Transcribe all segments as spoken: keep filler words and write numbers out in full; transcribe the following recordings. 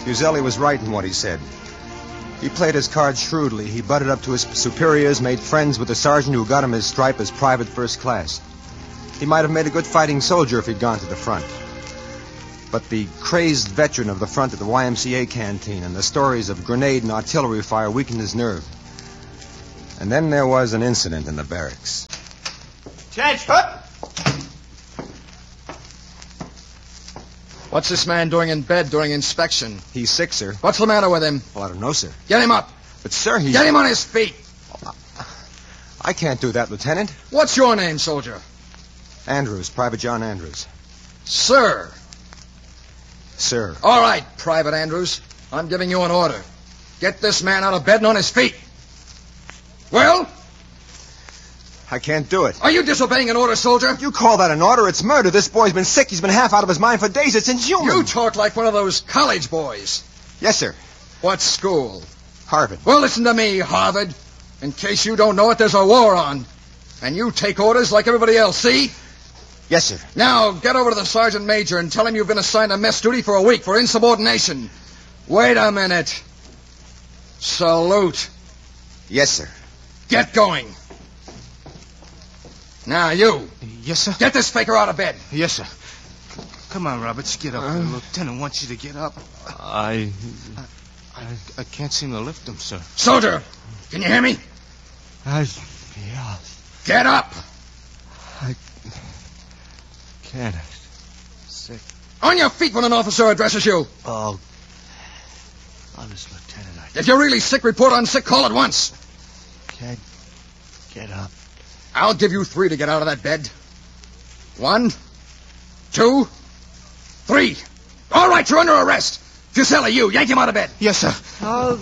Uzelli was right in what he said. He played his cards shrewdly. He butted up to his superiors, made friends with the sergeant who got him his stripe as private first class. He might have made a good fighting soldier if he'd gone to the front. But the crazed veteran of the front at the Y M C A canteen and the stories of grenade and artillery fire weakened his nerve. And then there was an incident in the barracks. Change, cut! What's this man doing in bed during inspection? He's sick, sir. What's the matter with him? Well, I don't know, sir. Get him up. But, sir, he's... Get him on his feet. I can't do that, Lieutenant. What's your name, soldier? Andrews, Private John Andrews. Sir. Sir. All right, Private Andrews. I'm giving you an order. Get this man out of bed and on his feet. Well? I can't do it. Are you disobeying an order, soldier? You call that an order? It's murder. This boy's been sick. He's been half out of his mind for days. It's inhuman. You talk like one of those college boys. Yes, sir. What school? Harvard. Well, listen to me, Harvard. In case you don't know it, there's a war on. And you take orders like everybody else, see? Yes, sir. Now, get over to the sergeant major and tell him you've been assigned to mess duty for a week for insubordination. Wait a minute. Salute. Yes, sir. Get going. Now, you. Yes, sir? Get this faker out of bed. Yes, sir. Come on, Roberts, get up. Uh, the lieutenant wants you to get up. I... I... I can't seem to lift him, sir. Soldier, can you hear me? I... Yeah. Get up. I... Can't. Sick. On your feet when an officer addresses you. Oh. Honest, Lieutenant, I... If you're really sick, report on sick call at once. Can't get up. I'll give you three to get out of that bed. One, two, three. All right, you're under arrest. Fuseli, you, yank him out of bed. Yes, sir. Oh.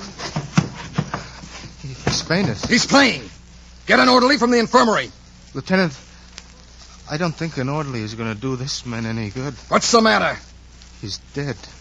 He's fainted. He's playing. Get an orderly from the infirmary. Lieutenant, I don't think an orderly is going to do this man any good. What's the matter? He's dead.